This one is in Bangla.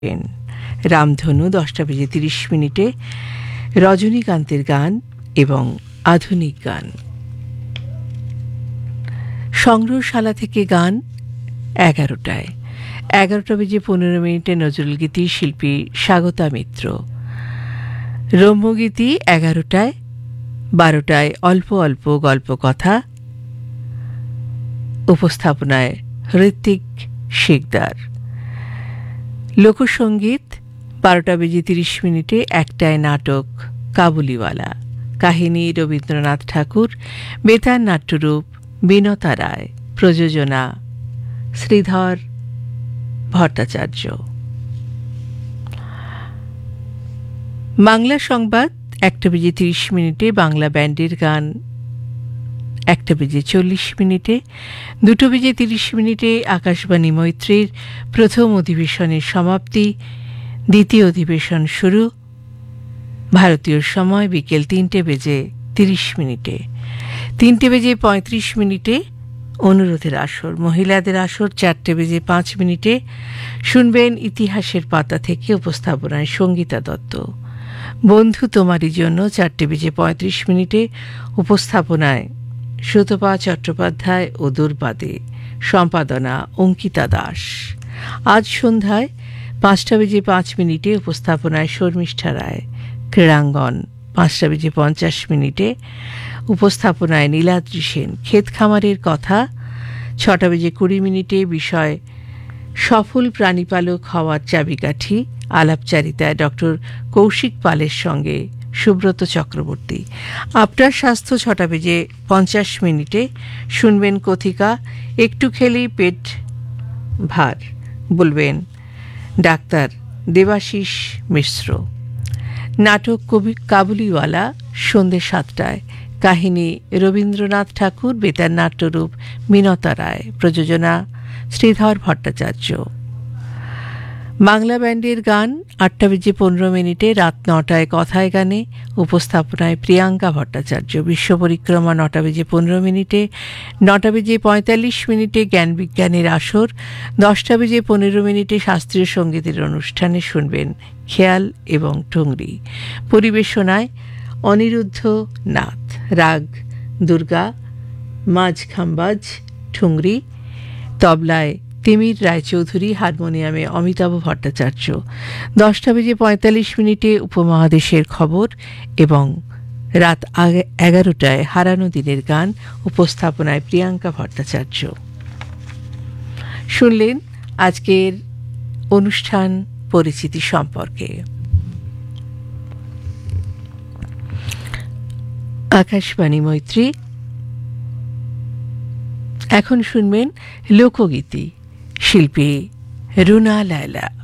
রামধনু 10:30 রজনীকান্তের গান এবং আধুনিক গান। সংগ্রহশালা থেকে গান 11টায়। 11:15 নজরুলগীতি শিল্পী স্বাগতা মিত্র। রম্যগীতি 11টায়। 12টায় অল্প অল্প গল্প কথা, উপস্থাপনায় ঋত্বিক শিকদার। লোকসঙ্গীত 12:30 একটায় নাটক কাবুলিওয়ালা, কাহিনী রবীন্দ্রনাথ ঠাকুর, বেতার নাট্যরূপ বিনতা রায়, প্রযোজনা শ্রীধর ভট্টাচার্য। বাংলা সংবাদ 1:30 বাংলা ব্যান্ডের গান 1:40, 2:30 আকাশবাণী মৈত্রীর প্রথম অধিবেশনের সমাপ্তি, দ্বিতীয় অধিবেশন শুরু। ভারতীয় সময় বিকেল 3:30, 3:35 অনুরোধের আসর, মহিলাদের আসর 4:05। শুনবেন ইতিহাসের পাতা থেকে, উপস্থাপনায় সঙ্গীতা দত্ত। বন্ধু তোমারই জন্য 4:35, উপস্থাপনায় সুতপা চট্টোপাধ্যায় ও দুর্বাদে, সম্পাদনা অঙ্কিতা দাস। আজ সন্ধ্যায় 5:05, উপস্থাপনায় শর্মিষ্ঠা রায়। ক্রীড়াঙ্গন 5:50, উপস্থাপনায় নীলাদ্রি সেন। ক্ষেত খামারের কথা 6:20, বিষয় সফল প্রাণীপালক হওয়ার চাবিকাঠি, আলাপচারিতায় ডক্টর কৌশিক পালের সঙ্গে সুব্রত চক্রবর্তী। আপনার স্বাস্থ্য 6:50, শুনবেন কথিকা একটু খেলেই পেট ভার, বলবেন ডাক্তার দেবাশিস মিশ্র। নাটক কাবুলিওয়ালা সন্ধ্যে 7টায়, কাহিনী রবীন্দ্রনাথ ঠাকুর, বেতার নাট্যরূপ বিনতা রায়, প্রযোজনা শ্রীধর ভট্টাচার্য। বাংলা ব্যান্ডের গান 8:15, রাত 9টায় কথায় গানে, উপস্থাপনায় প্রিয়াঙ্কা ভট্টাচার্য। বিশ্ব পরিক্রমা 9:15, 9:45 জ্ঞান বিজ্ঞানের আসর, 10:15 শাস্ত্রীয় সঙ্গীতের অনুষ্ঠানে শুনবেন খেয়াল এবং ঠুংরি। পরিবেশনায় অনিরুদ্ধ নাথ, রাগ দুর্গা, মাঝ খাম্বাজ ঠুংরি, তবলায় তিমির রায়চৌধুরী, হারমোনিয়ামে অমিতাভ ভট্টাচার্য। 10:45 উপমহাদেশের খবর এবং রাত 11টায় হারানো দিনের গান, উপস্থাপনায় প্রিয়াঙ্কা ভট্টাচার্য। শুনলেন আজকের অনুষ্ঠান পরিচিতি সম্পর্কে। আকাশবাণী মৈত্রী। এখন শুনবেন লোকগীতি, শিল্পী রুনা লায়লা।